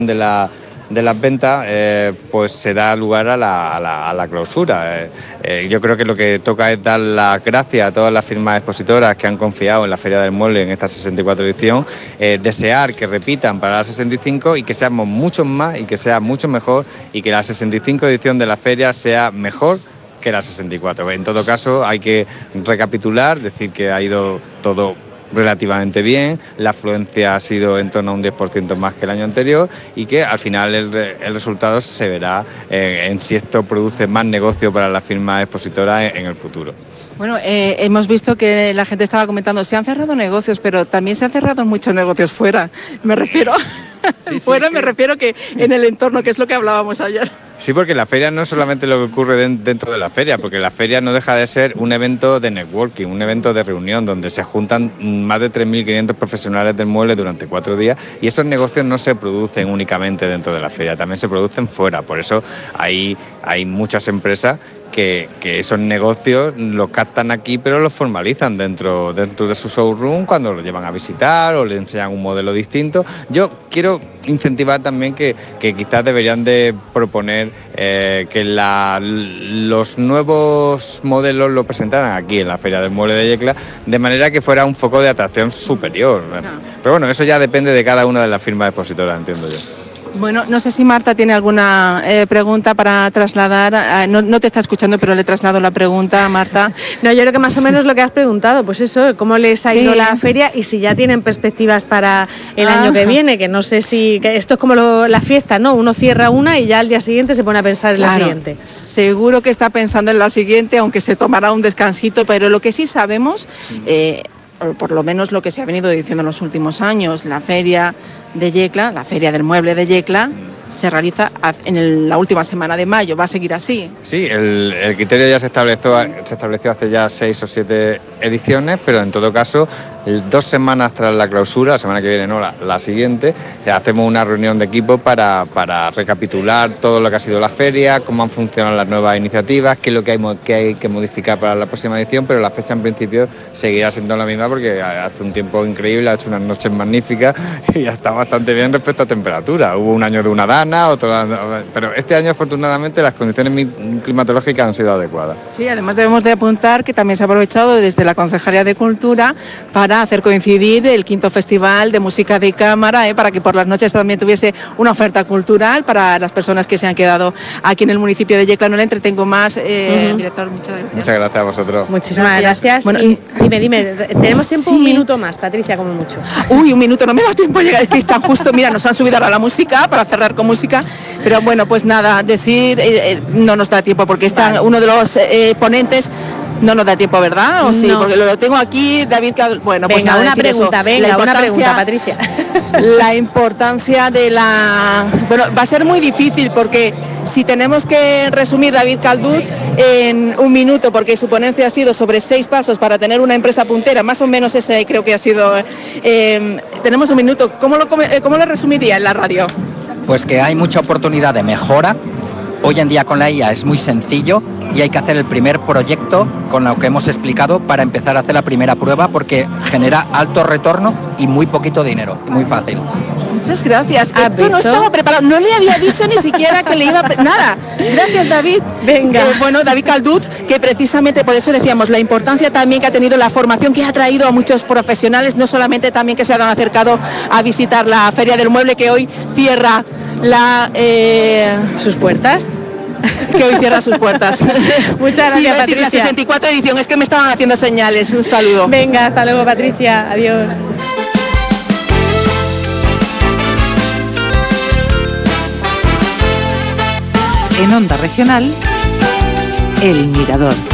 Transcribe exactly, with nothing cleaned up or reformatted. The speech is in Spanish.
de la de las ventas, eh, pues se da lugar a la, a la, a la clausura. Eh, eh, yo creo que lo que toca es dar las gracias a todas las firmas expositoras que han confiado en la Feria del Mueble en esta sesenta y cuatro edición, eh, desear que repitan para la sesenta y cinco y que seamos muchos más y que sea mucho mejor y que la sesenta y cinco edición de la feria sea mejor que la sesenta y cuatro. En todo caso, hay que recapitular, decir que ha ido todo relativamente bien, la afluencia ha sido en torno a un diez por ciento más que el año anterior y que al final el, el resultado se verá eh, en si esto produce más negocio para las firmas expositoras en, en el futuro. Bueno, eh, hemos visto que la gente estaba comentando, se han cerrado negocios, pero también se han cerrado muchos negocios fuera. Me refiero, sí, fuera sí, me que... refiero que en el entorno, que es lo que hablábamos ayer. Sí, porque la feria no es solamente lo que ocurre dentro de la feria, porque la feria no deja de ser un evento de networking, un evento de reunión donde se juntan más de tres mil quinientos profesionales del mueble durante cuatro días y esos negocios no se producen únicamente dentro de la feria, también se producen fuera. Por eso hay, hay muchas empresas Que, que esos negocios los captan aquí pero los formalizan dentro, dentro de su showroom cuando lo llevan a visitar o le enseñan un modelo distinto. Yo quiero incentivar también que, que quizás deberían de proponer eh, que la, los nuevos modelos lo presentaran aquí en la Feria del Mueble de Yecla de manera que fuera un foco de atracción superior. No. Pero bueno, eso ya depende de cada una de las firmas expositoras, entiendo yo. Bueno, no sé si Marta tiene alguna eh, pregunta para trasladar. Eh, no, no te está escuchando, pero le traslado la pregunta a Marta. No, yo creo que más o menos lo que has preguntado, pues eso, cómo les ha ido sí. la feria y si ya tienen perspectivas para el ah. año que viene, que no sé si... Que esto es como lo, la fiesta, ¿no? Uno cierra una y ya al día siguiente se pone a pensar en claro, la siguiente. Seguro que está pensando en la siguiente, aunque se tomará un descansito, pero lo que sí sabemos... Eh, por lo menos lo que se ha venido diciendo en los últimos años, la feria de Yecla, la feria del mueble de Yecla, se realiza en el, la última semana de mayo. ¿Va a seguir así? Sí, el, el criterio ya se estableció, se estableció hace ya seis o siete ediciones, pero en todo caso, dos semanas tras la clausura, la semana que viene no, la, la siguiente, hacemos una reunión de equipo para, para recapitular todo lo que ha sido la feria, cómo han funcionado las nuevas iniciativas, qué es lo que hay, que hay que modificar para la próxima edición, pero la fecha en principio seguirá siendo la misma porque hace un tiempo increíble, ha hecho unas noches magníficas y está bastante bien respecto a temperatura. Hubo un año de una dana, otro, pero este año afortunadamente las condiciones climatológicas han sido adecuadas. Sí, además debemos de apuntar que también se ha aprovechado desde la Concejalía de Cultura para hacer coincidir el quinto Festival de Música de Cámara, eh, para que por las noches también tuviese una oferta cultural para las personas que se han quedado aquí en el municipio de Yecla. No le entretengo más, eh, uh-huh. director, muchas gracias. Muchas gracias a vosotros. Muchísimas gracias. gracias. Bueno, y, dime, dime, tenemos tiempo sí. un minuto más, Patricia, como mucho. Uy, un minuto, no me da tiempo a llegar, es que está justo, mira, nos han subido ahora la música para cerrar con música, pero bueno, pues nada, decir, eh, eh, no nos da tiempo porque está vale. uno de los eh, ponentes. No nos da tiempo, ¿verdad? ¿O sí? No. Porque lo tengo aquí, David... Bueno, venga, pues nada, una pregunta, eso. venga, una pregunta, Patricia. La importancia de la... Bueno, va a ser muy difícil porque si tenemos que resumir David Caldut en un minuto, porque su ponencia ha sido sobre seis pasos para tener una empresa puntera, más o menos ese creo que ha sido... Eh, tenemos un minuto. ¿Cómo lo, cómo lo resumiría en la radio? Pues que hay mucha oportunidad de mejora. Hoy en día con la I A es muy sencillo y hay que hacer el primer proyecto con lo que hemos explicado para empezar a hacer la primera prueba porque genera alto retorno y muy poquito dinero, muy fácil. Muchas gracias. Esto no estaba preparado, no le había dicho ni siquiera que le iba a... Pre- Nada. Gracias, David. Venga. Eh, bueno, David Caldut, que precisamente por eso decíamos la importancia también que ha tenido la formación que ha traído a muchos profesionales, no solamente también que se han acercado a visitar la Feria del Mueble que hoy cierra la... Eh... sus puertas. Que hoy cierra sus puertas. Muchas gracias, sí, Patricia. La sesenta y cuatro edición, es que me estaban haciendo señales. Un saludo. Venga, hasta luego, Patricia. Adiós. En Onda Regional, El Mirador.